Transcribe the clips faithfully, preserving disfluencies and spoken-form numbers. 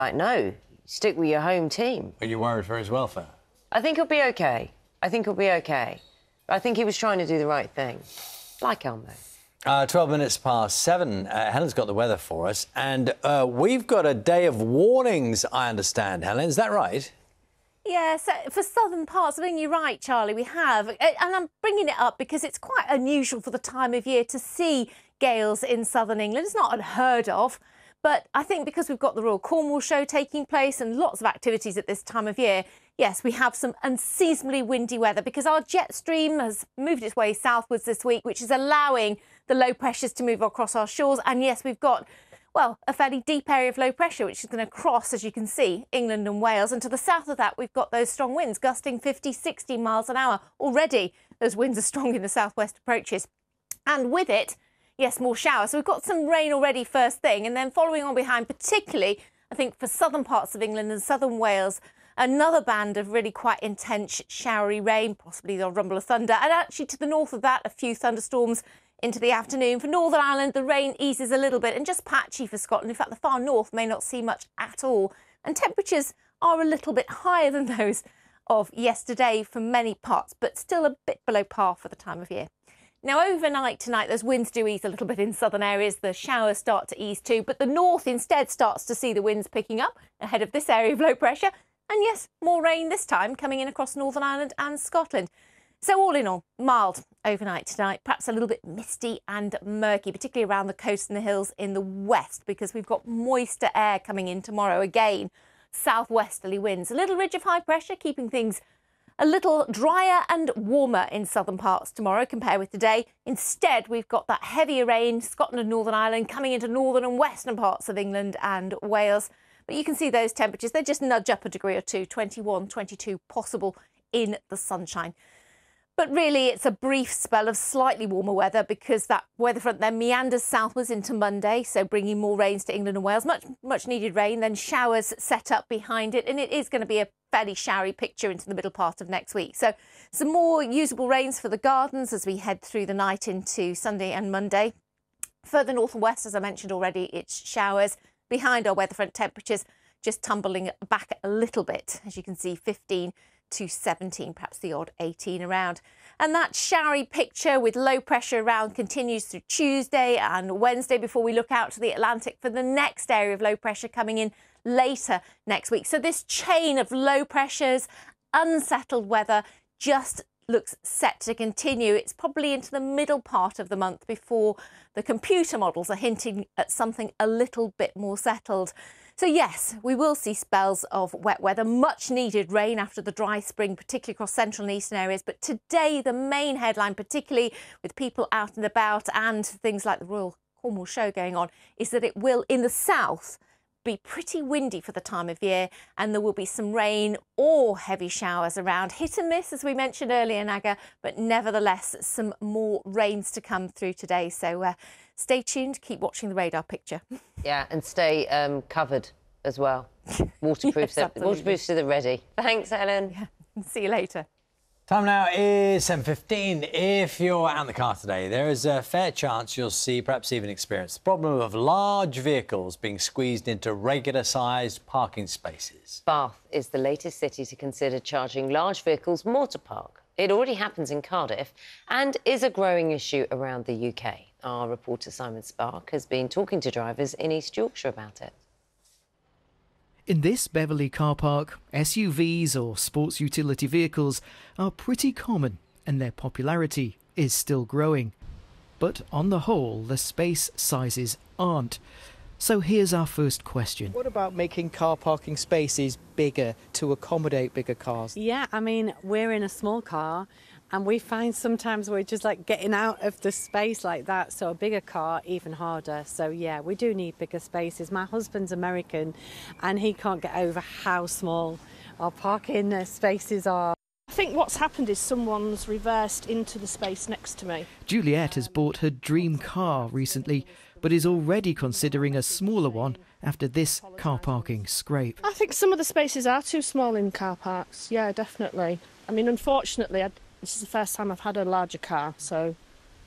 Like, no, stick with your home team. Are you worried for his welfare? I think he'll be OK. I think he'll be OK. I think he was trying to do the right thing. Like Elmo. Uh, twelve minutes past seven. Uh, Helen's got the weather for us. And uh, we've got a day of warnings, I understand, Helen. Is that right? Yeah, so for southern parts, I mean, you're right, Charlie, we have. And I'm bringing it up because it's quite unusual for the time of year to see gales in southern England. It's not unheard of. But I think because we've got the Royal Cornwall show taking place and lots of activities at this time of year, yes, we have some unseasonably windy weather because our jet stream has moved its way southwards this week, which is allowing the low pressures to move across our shores. And yes, we've got, well, a fairly deep area of low pressure, which is going to cross, as you can see, England and Wales. And to the south of that, we've got those strong winds gusting fifty, sixty miles an hour. Already, those winds are strong in the southwest approaches. And with it, yes, more showers. So we've got some rain already first thing. And then following on behind, particularly, I think, for southern parts of England and southern Wales, another band of really quite intense showery rain, possibly the rumble of thunder. And actually to the north of that, a few thunderstorms into the afternoon. For Northern Ireland, the rain eases a little bit and just patchy for Scotland. In fact, the far north may not see much at all. And temperatures are a little bit higher than those of yesterday for many parts, but still a bit below par for the time of year. Now, overnight tonight, those winds do ease a little bit in southern areas. The showers start to ease too, but the north instead starts to see the winds picking up ahead of this area of low pressure. And yes, more rain this time coming in across Northern Ireland and Scotland. So all in all, mild overnight tonight, perhaps a little bit misty and murky, particularly around the coast and the hills in the west, because we've got moister air coming in tomorrow again. Southwesterly winds, a little ridge of high pressure, keeping things a little drier and warmer in southern parts tomorrow compared with today. Instead, we've got that heavier rain, Scotland and Northern Ireland, coming into northern and western parts of England and Wales. But you can see those temperatures, they just nudge up a degree or two, twenty-one, twenty-two possible in the sunshine. But really, it's a brief spell of slightly warmer weather because that weather front then meanders southwards into Monday, so bringing more rains to England and Wales, much, much needed rain, then showers set up behind it, and it is going to be a fairly showery picture into the middle part of next week. So some more usable rains for the gardens as we head through the night into Sunday and Monday. Further north and west, as I mentioned already, it's showers. Behind our weather front, temperatures just tumbling back a little bit, as you can see, fifteen to seventeen, perhaps the odd eighteen around. And that showery picture with low pressure around continues through Tuesday and Wednesday before we look out to the Atlantic for the next area of low pressure coming in later next week. So this chain of low pressures, unsettled weather just looks set to continue. It's probably into the middle part of the month before the computer models are hinting at something a little bit more settled. So yes, we will see spells of wet weather, much needed rain after the dry spring, particularly across central and eastern areas. But today, the main headline, particularly with people out and about and things like the Royal Cornwall show going on, is that it will, in the south, be pretty windy for the time of year, and there will be some rain or heavy showers around. Hit and miss, as we mentioned earlier, Naga, but nevertheless, some more rains to come through today. So uh, stay tuned, keep watching the radar picture. Yeah, and stay um, covered as well. Waterproof, Yes, so, waterproof to the ready. Thanks, Helen. Yeah. See you later. Time now is seven fifteen. If you're out in the car today, there is a fair chance you'll see, perhaps even experience, the problem of large vehicles being squeezed into regular-sized parking spaces. Bath is the latest city to consider charging large vehicles more to park. It already happens in Cardiff and is a growing issue around the U K. Our reporter Simon Spark has been talking to drivers in East Yorkshire about it. In this Beverley car park, S U Vs or sports utility vehicles are pretty common and their popularity is still growing. But on the whole, the space sizes aren't. So here's our first question. What about making car parking spaces bigger to accommodate bigger cars? Yeah, I mean, we're in a small car and we find sometimes we're just like getting out of the space like that. So a bigger car, even harder. So yeah, we do need bigger spaces. My husband's American and he can't get over how small our parking spaces are. I think what's happened is someone's reversed into the space next to me. Juliet has bought her dream car recently, but is already considering a smaller one after this car parking scrape. I think some of the spaces are too small in car parks, yeah, definitely. I mean, unfortunately, I, this is the first time I've had a larger car, so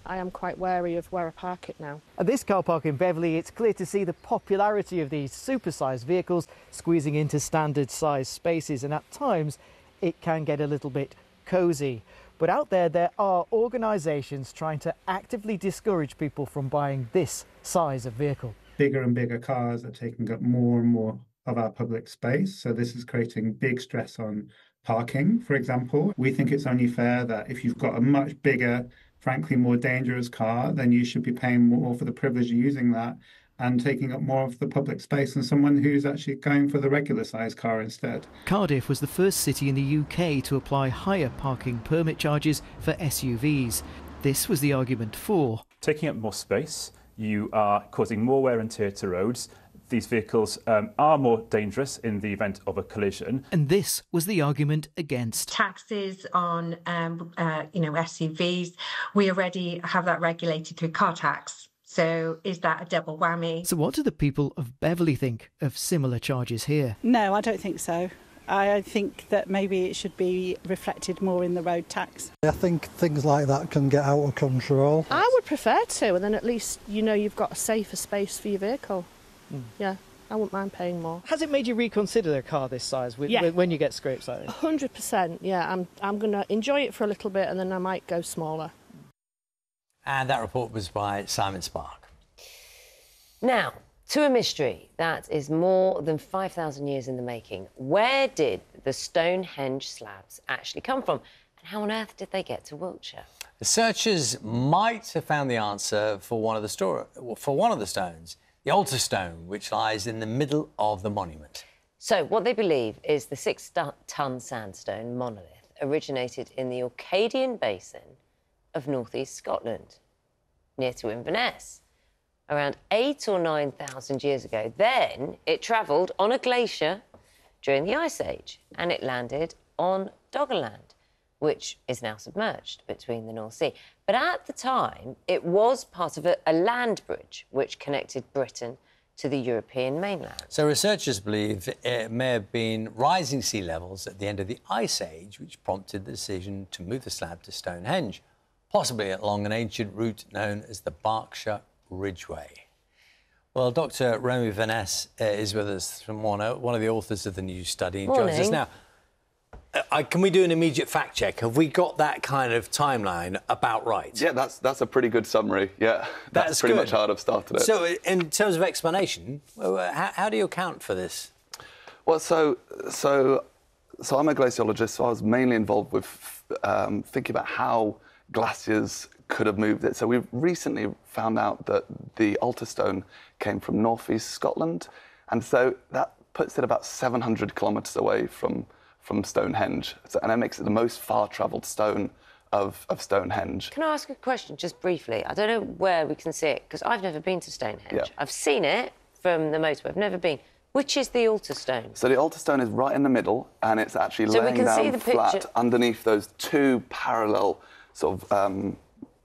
I am quite wary of where I park it now. At this car park in Beverley, it's clear to see the popularity of these supersized vehicles squeezing into standard size spaces, and at times it can get a little bit cosy. But out there, there are organisations trying to actively discourage people from buying this size of vehicle. Bigger and bigger cars are taking up more and more of our public space, so this is creating big stress on parking, for example. We think it's only fair that if you've got a much bigger, frankly more dangerous car, then you should be paying more for the privilege of using that and taking up more of the public space than someone who's actually going for the regular size car instead. Cardiff was the first city in the U K to apply higher parking permit charges for S U Vs. This was the argument for taking up more space. You are causing more wear and tear to roads. These vehicles um, are more dangerous in the event of a collision. And this was the argument against. Taxes on um, uh, you know, S U Vs. We already have that regulated through car tax. So is that a double whammy? So what do the people of Beverley think of similar charges here? No, I don't think so. I think that maybe it should be reflected more in the road tax. I think things like that can get out of control. I would prefer to, and then at least you know you've got a safer space for your vehicle. Mm. Yeah, I wouldn't mind paying more. Has it made you reconsider a car this size with, yeah. when you get scrapes like this? one hundred percent, yeah. I'm, I'm going to enjoy it for a little bit and then I might go smaller. And that report was by Simon Spark. Now, to a mystery that is more than five thousand years in the making. Where did the Stonehenge slabs actually come from? And how on earth did they get to Wiltshire? The searchers might have found the answer for one of the, store, for one of the stones, the altar stone, which lies in the middle of the monument. So what they believe is the six-ton sandstone monolith originated in the Orcadian Basin of northeast Scotland, near to Inverness, around eight or nine thousand years ago. Then it travelled on a glacier during the Ice Age, and it landed on Doggerland, which is now submerged between the North Sea. But at the time, it was part of a, a land bridge which connected Britain to the European mainland. So researchers believe it may have been rising sea levels at the end of the Ice Age which prompted the decision to move the slab to Stonehenge, possibly along an ancient route known as the Berkshire Ridgeway. Well, Doctor Romy Van-Ness uh, is with us from Warner, one of the authors of the new study. Morning. Joins us now. Uh, I, can we do an immediate fact check? Have we got that kind of timeline about right? Yeah, that's that's a pretty good summary. Yeah, that's, that's pretty good. much how I've started it. So, in terms of explanation, how, how do you account for this? Well, so so so I'm a glaciologist, so I was mainly involved with um, thinking about how glaciers could have moved it. So we've recently found out that the altar stone came from northeast Scotland, and so that puts it about seven hundred kilometres away from from Stonehenge, so, and that makes it the most far-travelled stone of, of Stonehenge. Can I ask a question, just briefly? I don't know where we can see it, because I've never been to Stonehenge. Yeah. I've seen it from the motorway, I've never been. Which is the altar stone? So the altar stone is right in the middle, and it's actually so laying we can down see the flat picture. underneath those two parallel sort of um,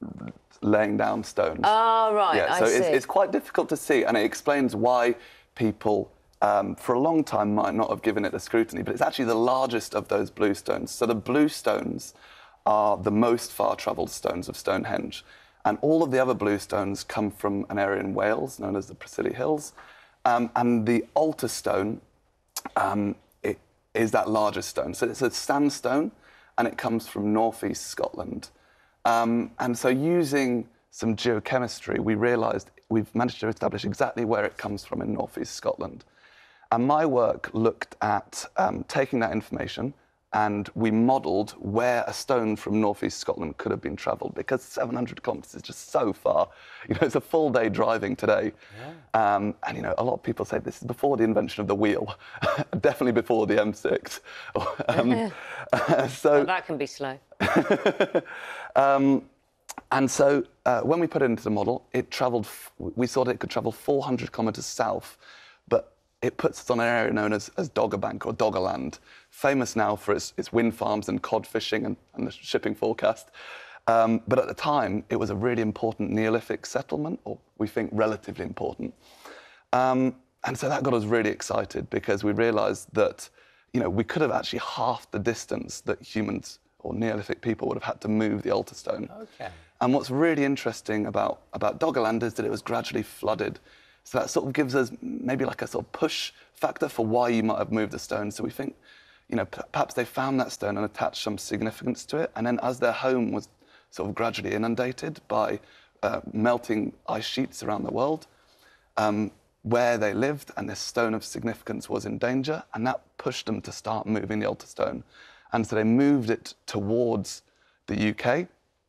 laying down stones. Oh, right, yeah, I so see. it's, it's quite difficult to see, and it explains why people Um, for a long time might not have given it the scrutiny, but it's actually the largest of those blue stones. So the blue stones are the most far-travelled stones of Stonehenge, and all of the other blue stones come from an area in Wales known as the Preseli Hills, um, and the altar stone um, it is that largest stone. So it's a sandstone, and it comes from northeast Scotland. Um, and so using some geochemistry, we realised we've managed to establish exactly where it comes from in northeast Scotland. And my work looked at um, taking that information, and we modelled where a stone from northeast Scotland could have been travelled, because seven hundred kilometres is just so far. You know, it's a full day driving today. Yeah. Um, and, you know, a lot of people say this is before the invention of the wheel, definitely before the M six. um, uh, so well, that can be slow. um, and so uh, when we put it into the model, it travelled, f we saw that it could travel four hundred kilometres south, but it puts us on an area known as, as Doggerbank or Doggerland, famous now for its, its wind farms and cod fishing and, and the shipping forecast. Um, but at the time, it was a really important Neolithic settlement, or we think relatively important. Um, and so that got us really excited, because we realised that, you know, we could have actually halved the distance that humans or Neolithic people would have had to move the altar stone. Okay. And what's really interesting about, about Doggerland is that it was gradually flooded. So that sort of gives us maybe like a sort of push factor for why you might have moved the stone. So we think, you know, perhaps they found that stone and attached some significance to it. And then as their home was sort of gradually inundated by uh, melting ice sheets around the world, um, where they lived and this stone of significance was in danger, and that pushed them to start moving the altar stone. And so they moved it towards the U K,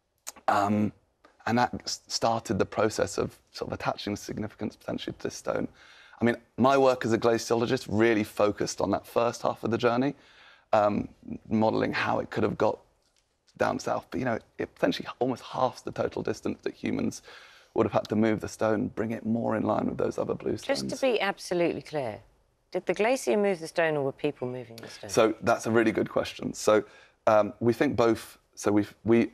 um, and that started the process of sort of attaching significance potentially to this stone. I mean, my work as a glaciologist really focused on that first half of the journey, um, modelling how it could have got down south. But, you know, it potentially almost halves the total distance that humans would have had to move the stone, bring it more in line with those other blue stones. Just to be absolutely clear, did the glacier move the stone or were people moving the stone? So that's a really good question. So um, we think both. So we we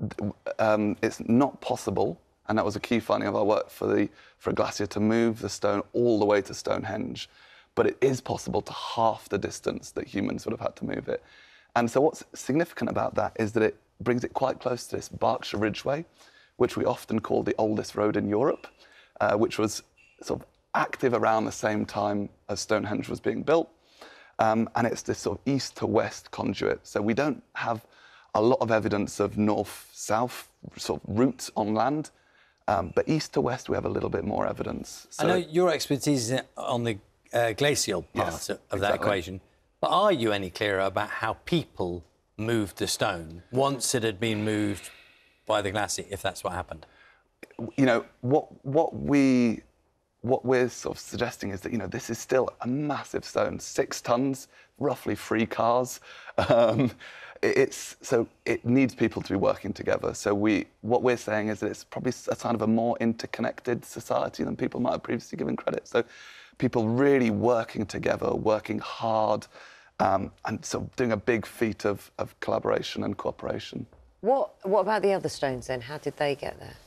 um, it's not possible, and that was a key finding of our work, for the for a glacier to move the stone all the way to Stonehenge, but it is possible to half the distance that humans would have had to move it. And so what's significant about that is that it brings it quite close to this Berkshire Ridgeway, which we often call the oldest road in Europe, uh, which was sort of active around the same time as Stonehenge was being built. Um, and it's this sort of east to west conduit. So we don't have a lot of evidence of north-south sort of routes on land, um, but east to west we have a little bit more evidence. So, I know your expertise is on the uh, glacial part Yes, of, of exactly. that equation, but are you any clearer about how people moved the stone once it had been moved by the glacier, if that's what happened? You know, what what we what we're sort of suggesting is that, you know, this is still a massive stone, six tons, roughly three cars. Um, it's so it needs people to be working together. So we what we're saying is that it's probably a kind of a more interconnected society than people might have previously given credit. So people really working together, working hard, um, and sort of doing a big feat of, of collaboration and cooperation. What, what about the other stones then? How did they get there?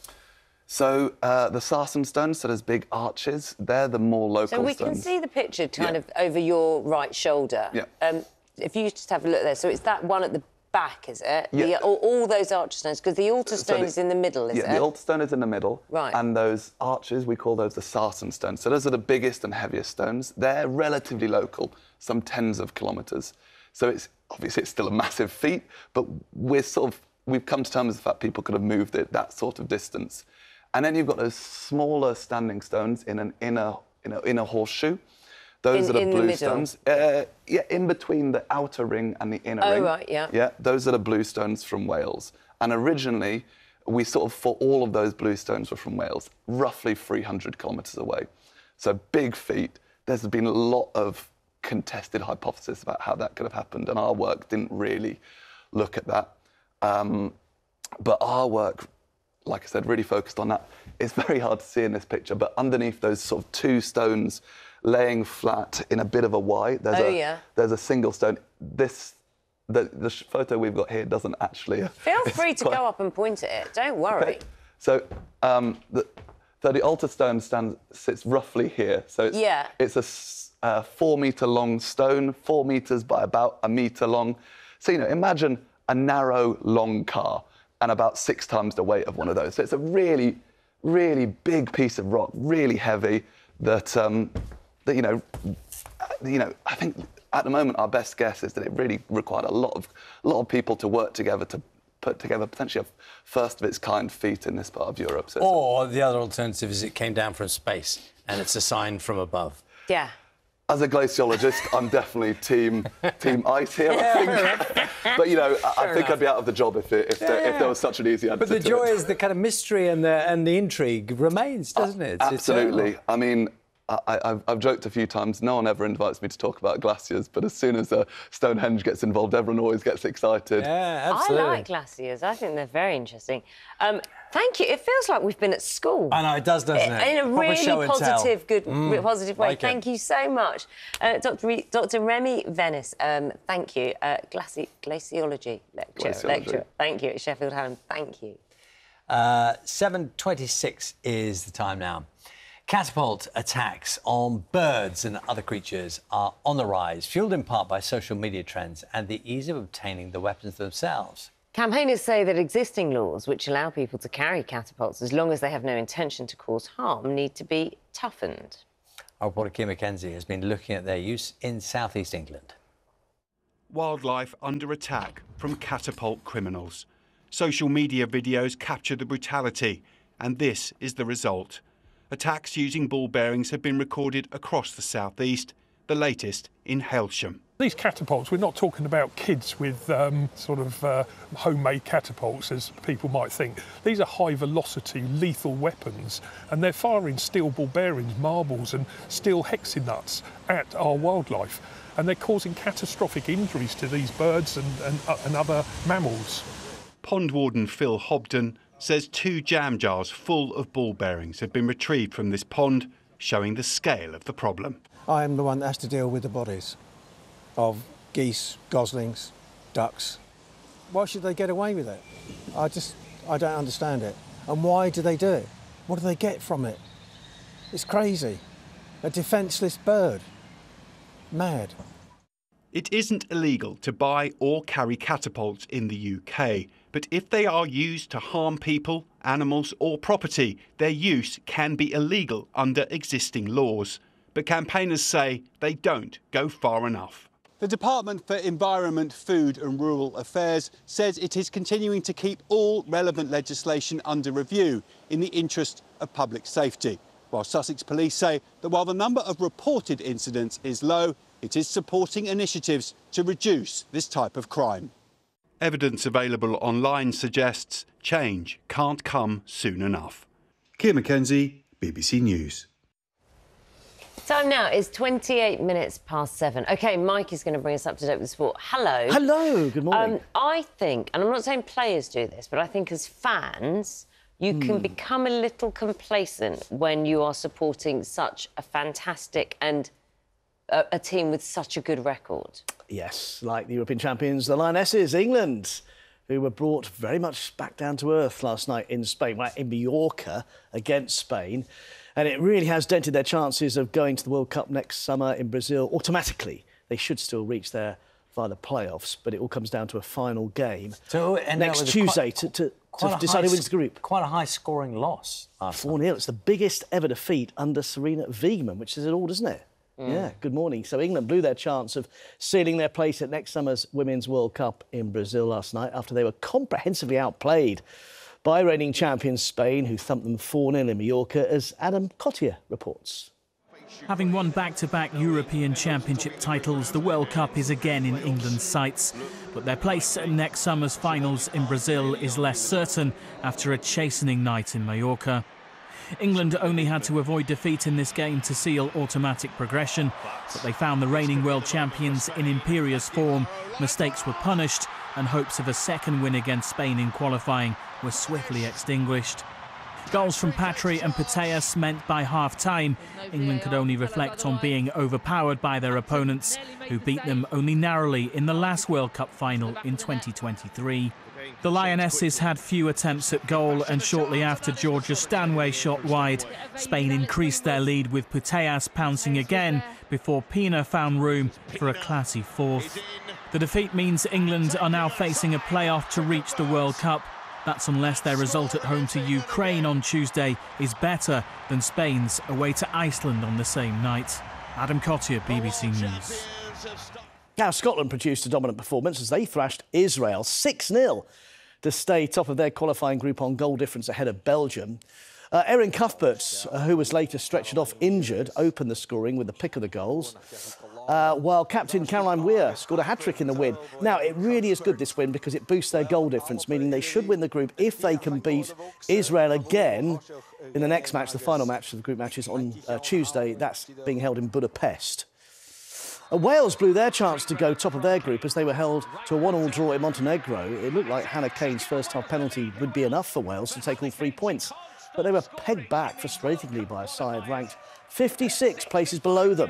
So uh, the sarsen stones, so there's big arches, they're the more local So we stones. can see the picture kind Yeah. of over your right shoulder. Yeah. Um, if you just have a look there, so it's that one at the back, is it? Yeah. The, all, all those arch stones, because the altar So stone the- is in the middle, is yeah, it? the altar stone is in the middle. Right. And those arches, we call those the sarsen stones. So those are the biggest and heaviest stones. They're relatively local, some tens of kilometres. So it's obviously it's still a massive feat, but we're sort of, we've come to terms with the fact people could have moved it that sort of distance. And then you've got those smaller standing stones in an inner, in a, in a horseshoe. Those In- are the in the blue middle? stones. Uh, yeah, in between the outer ring and the inner Oh, ring. right, yeah. Yeah, those are the blue stones from Wales. And originally, we sort of thought all of those blue stones were from Wales, roughly three hundred kilometres away. So big feat. There's been a lot of contested hypotheses about how that could have happened, and our work didn't really look at that. Um, but our work, like I said, really focused on that. It's very hard to see in this picture, but underneath those sort of two stones laying flat in a bit of a Y, there's, Oh, a, yeah. there's a single stone. This, the, the sh- photo we've got here doesn't actually... Feel it's free to quite- go up and point at it. Don't worry. So, um, the, so the altar stone stands sits roughly here. So it's, Yeah. it's a s- uh, four metre long stone, four metres by about a metre long. So, you know, imagine a narrow, long car and about six times the weight of one of those. So it's a really, really big piece of rock, really heavy, that, um, that you know, you know, I think at the moment our best guess is that it really required a lot of, a lot of people to work together to put together potentially a first of its kind feat in this part of Europe. So it's- Or the other alternative is it came down from space and it's a sign from above. Yeah. As a glaciologist, I'm definitely team team ice here, I think. But, you know, I, I think I'd be out of the job if, it, if, there, if there was such an easy answer But the to joy it. is the kind of mystery and the and the intrigue remains, doesn't it? It's Absolutely. eternal. I mean, I, I've, I've joked a few times, no one ever invites me to talk about glaciers, but as soon as uh, Stonehenge gets involved, everyone always gets excited. Yeah, I like glaciers. I think they're very interesting. Um, thank you. It feels like we've been at school. I know, it does, doesn't it? In a Proper really show and tell. positive, good, Mm, positive way. like it. Thank you so much. Uh, Doctor Re- Doctor Remy Venice, um, thank you. Uh, glaci- glaciology lecturer, Glaciology. lecturer. Thank you at Sheffield Hallam. Thank you. Uh, seven twenty-six is the time now. Catapult attacks on birds and other creatures are on the rise, fuelled in part by social media trends and the ease of obtaining the weapons themselves. Campaigners say that existing laws which allow people to carry catapults as long as they have no intention to cause harm need to be toughened. Our reporter Kim McKenzie has been looking at their use in South East England. Wildlife under attack from catapult criminals. Social media videos capture the brutality, and this is the result. Attacks using ball bearings have been recorded across the southeast, the latest in Hailsham. These catapults, we're not talking about kids with um, sort of uh, homemade catapults, as people might think. These are high-velocity, lethal weapons, and they're firing steel ball bearings, marbles and steel hexanuts at our wildlife, and they're causing catastrophic injuries to these birds and, and, uh, and other mammals. Pond warden Phil Hobden says two jam jars full of ball bearings have been retrieved from this pond, showing the scale of the problem. I am the one that has to deal with the bodies of geese, goslings, ducks. Why should they get away with it? I just, I don't understand it. And why do they do it? What do they get from it? It's crazy. A defenceless bird. Mad. It isn't illegal to buy or carry catapults in the U K, but if they are used to harm people, animals or property, their use can be illegal under existing laws. But campaigners say they don't go far enough. The Department for Environment, Food and Rural Affairs says it is continuing to keep all relevant legislation under review in the interest of public safety, while Sussex Police say that while the number of reported incidents is low, it is supporting initiatives to reduce this type of crime. Evidence available online suggests change can't come soon enough. Kim McKenzie, B B C News. Time now is twenty-eight minutes past seven. OK, Mike is going to bring us up to date with sport. Hello. Hello, good morning. Um, I think, and I'm not saying players do this, but I think as fans, you mm. can become a little complacent when you are supporting such a fantastic and a, a team with such a good record. Yes, like the European champions, the Lionesses, England, who were brought very much back down to earth last night in Spain, right, in Mallorca against Spain. And it really has dented their chances of going to the World Cup next summer in Brazil automatically. They should still reach there via the playoffs, but it all comes down to a final game so, next Tuesday quite, to, to, to decide who wins the group. Quite a high-scoring loss. four nil. It's the biggest ever defeat under Serena Wiegmann, which is it all, doesn't it? Mm. Yeah, good morning. So England blew their chance of sealing their place at next summer's Women's World Cup in Brazil last night after they were comprehensively outplayed by reigning champions Spain, who thumped them four nil in Mallorca, as Adam Cottier reports. Having won back-to-back European Championship titles, the World Cup is again in England's sights. But their place at next summer's finals in Brazil is less certain after a chastening night in Mallorca. England only had to avoid defeat in this game to seal automatic progression, but they found the reigning world champions in imperious form. Mistakes were punished, and hopes of a second win against Spain in qualifying were swiftly extinguished. Goals from Patry and Putellas meant by half-time, England could only reflect on being overpowered by their opponents, who beat them only narrowly in the last World Cup final in twenty twenty-three. The Lionesses had few attempts at goal, and shortly after Georgia Stanway shot wide, Spain increased their lead with Putellas pouncing again before Pina found room for a classy fourth. The defeat means England are now facing a playoff to reach the World Cup. That's unless their result at home to Ukraine on Tuesday is better than Spain's away to Iceland on the same night. Adam Cottier, B B C News. Now, Scotland produced a dominant performance as they thrashed Israel six nil to stay top of their qualifying group on goal difference ahead of Belgium. Uh, Erin Cuthbert, uh, who was later stretchered off injured, opened the scoring with the pick of the goals, uh, while captain Caroline Weir scored a hat-trick in the win. Now, it really is good, this win, because it boosts their goal difference, meaning they should win the group if they can beat Israel again in the next match, the final match of the group matches on uh, Tuesday. That's being held in Budapest. Uh, Wales blew their chance to go top of their group as they were held to a one-all draw in Montenegro. It looked like Hannah Kane's first-half penalty would be enough for Wales to take all three points, but they were pegged back frustratingly by a side ranked fifty-six places below them.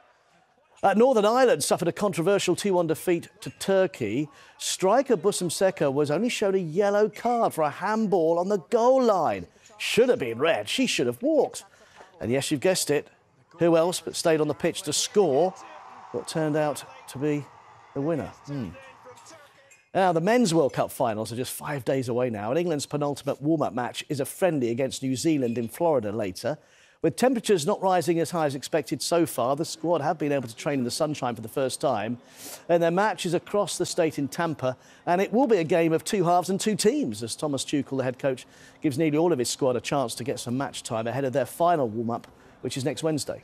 Uh, Northern Ireland suffered a controversial two one defeat to Turkey. Striker Bussam Seka was only shown a yellow card for a handball on the goal line. Should have been red. She should have walked. And yes, you've guessed it, who else but stayed on the pitch to score what turned out to be the winner? Hmm. Now, the Men's World Cup finals are just five days away now, and England's penultimate warm-up match is a friendly against New Zealand in Florida later. With temperatures not rising as high as expected so far, the squad have been able to train in the sunshine for the first time. And their match is across the state in Tampa, and it will be a game of two halves and two teams, as Thomas Tuchel, the head coach, gives nearly all of his squad a chance to get some match time ahead of their final warm-up, which is next Wednesday.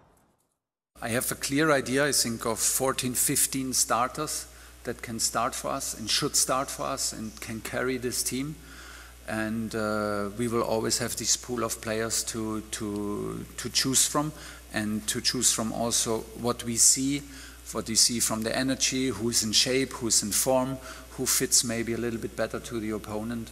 I have a clear idea, I think, of fourteen, fifteen starters that can start for us and should start for us and can carry this team. And uh, we will always have this pool of players to, to, to choose from, and to choose from also what we see, what we see from the energy, who's in shape, who's in form, who fits maybe a little bit better to the opponent.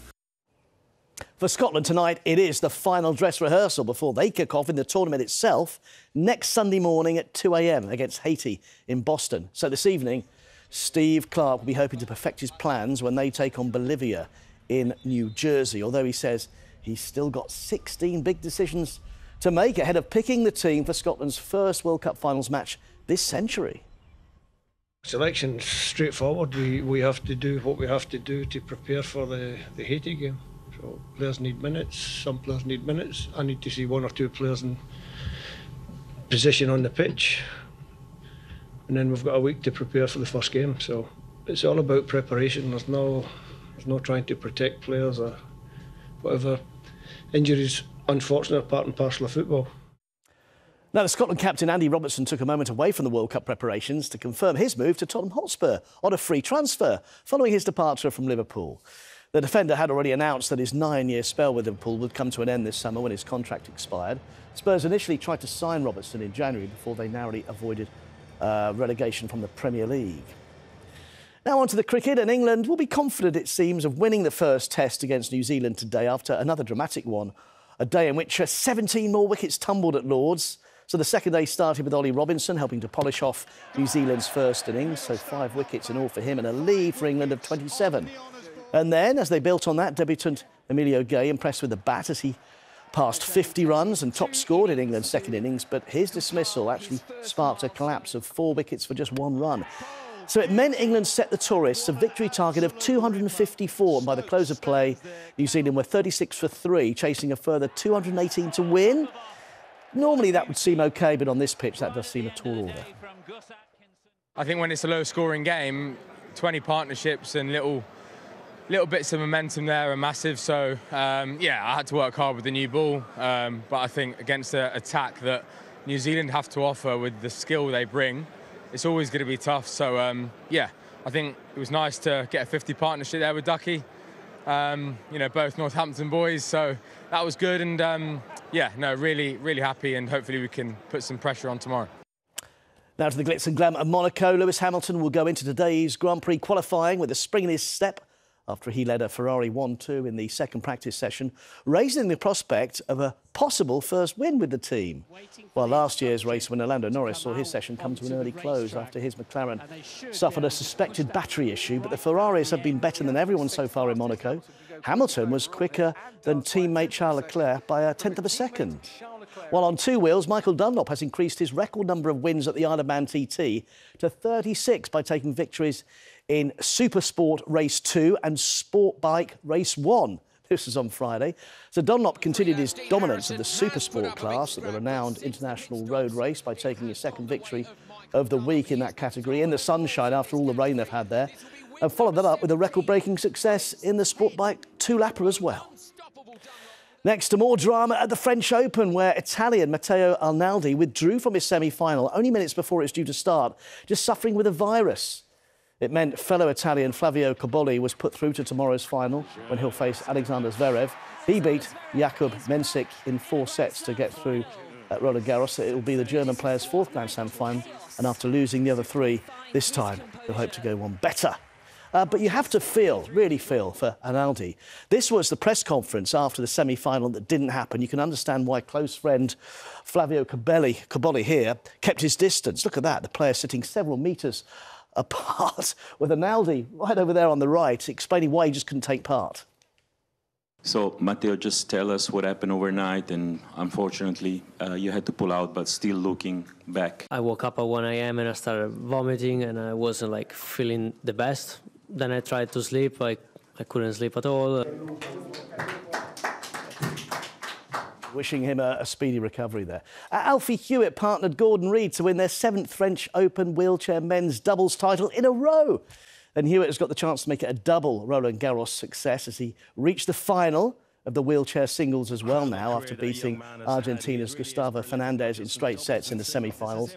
For Scotland tonight, it is the final dress rehearsal before they kick off in the tournament itself next Sunday morning at two a m against Haiti in Boston. So this evening, Steve Clarke will be hoping to perfect his plans when they take on Bolivia in New Jersey, although he says he's still got sixteen big decisions to make ahead of picking the team for Scotland's first World Cup finals match this century. Selection's straightforward. We, we have to do what we have to do to prepare for the, the Haiti game. So players need minutes, some players need minutes. I need to see one or two players in position on the pitch. And then we've got a week to prepare for the first game. So it's all about preparation. There's no, there's no trying to protect players or whatever. Injuries, unfortunately, are part and parcel of football. Now, the Scotland captain Andy Robertson took a moment away from the World Cup preparations to confirm his move to Tottenham Hotspur on a free transfer following his departure from Liverpool. The defender had already announced that his nine-year spell with Liverpool would come to an end this summer when his contract expired. Spurs initially tried to sign Robertson in January before they narrowly avoided uh, relegation from the Premier League. Now on to the cricket, and England will be confident, it seems, of winning the first test against New Zealand today after another dramatic one, a day in which seventeen more wickets tumbled at Lord's. So the second day started with Ollie Robinson helping to polish off New Zealand's first innings, so five wickets in all for him and a lead for England of twenty-seven. And then, as they built on that, debutant Emilio Gay impressed with the bat as he passed fifty runs and top scored in England's second innings, but his dismissal actually sparked a collapse of four wickets for just one run. So it meant England set the tourists a victory target of two hundred fifty-four, and by the close of play, New Zealand were thirty-six for three, chasing a further two hundred eighteen to win. Normally that would seem OK, but on this pitch that does seem a tall order. I think when it's a low-scoring game, twenty partnerships and little little bits of momentum there are massive. So, um, yeah, I had to work hard with the new ball, um, but I think against an attack that New Zealand have to offer with the skill they bring, it's always going to be tough. So, um, yeah, I think it was nice to get a fifty partnership there with Ducky. Um, you know, both Northampton boys, so that was good. And, um, yeah, no, really, really happy, and hopefully we can put some pressure on tomorrow. Now to the glitz and glamour of Monaco. Lewis Hamilton will go into today's Grand Prix qualifying with a spring in his step after he led a Ferrari one two in the second practice session, raising the prospect of a possible first win with the team. While last year's race winner Lando Norris saw his session come to an early close after his McLaren suffered a suspected battery issue, but the Ferraris have been better than everyone so far in Monaco. Hamilton was quicker than teammate Charles Leclerc by a tenth of a second. While on two wheels, Michael Dunlop has increased his record number of wins at the Isle of Man T T to thirty-six by taking victories in Super Sport Race two and Sport Bike Race one. This was on Friday. So Dunlop continued his dominance of the Super Sport class at the renowned International Road Race by taking his second victory of the week in that category in the sunshine after all the rain they've had there, and followed that up with a record-breaking success in the Sport Bike two-lapper as well. Next to more drama at the French Open, where Italian Matteo Arnaldi withdrew from his semi-final only minutes before it's due to start, just suffering with a virus. It meant fellow Italian Flavio Cobolli was put through to tomorrow's final when he'll face Alexander Zverev. He beat Jakub Mensik in four sets to get through at Roland Garros. It will be the German player's fourth Grand Slam final, and after losing the other three, this time he'll hope to go one better. Uh, but you have to feel, really feel, for Arnaldi. This was the press conference after the semi-final that didn't happen. You can understand why close friend Flavio Cobolli, Cobolli here kept his distance. Look at that, the player sitting several metres apart with Arnaldi right over there on the right, explaining why he just couldn't take part. So, Matteo, just tell us what happened overnight, and unfortunately, uh, you had to pull out, but still looking back. I woke up at one A M and I started vomiting, and I wasn't like feeling the best. Then I tried to sleep, I, I couldn't sleep at all. Wishing him a, a speedy recovery there. Uh, Alfie Hewitt partnered Gordon Reid to win their seventh French Open wheelchair men's doubles title in a row. And Hewitt has got the chance to make it a double Roland Garros success as he reached the final of the wheelchair singles as well now after beating Argentina's Gustavo Fernandez in straight sets in the semi-finals.